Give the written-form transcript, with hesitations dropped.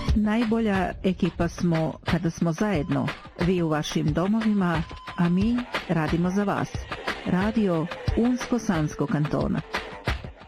Najbolja ekipa smo kada smo zajedno, vi u vašim domovima, a mi radimo za vas. Radio Unsko-Sanskog kantona.